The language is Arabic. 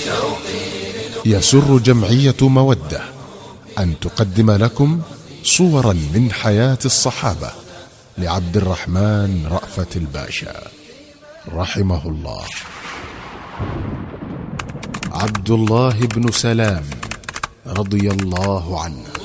يسر جمعية مودة أن تقدم لكم صورا من حياة الصحابة لعبد الرحمن رأفت الباشا رحمه الله. عبد الله بن سلام رضي الله عنه